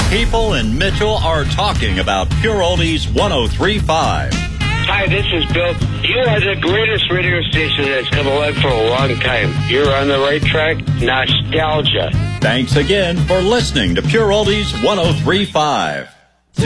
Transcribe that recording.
People in Mitchell are talking about Pure Oldies 103.5. Hi, this is Bill. You are the greatest radio station that's come alive for a long time. You're on the right track. Nostalgia. Thanks again for listening to Pure Oldies 103.5.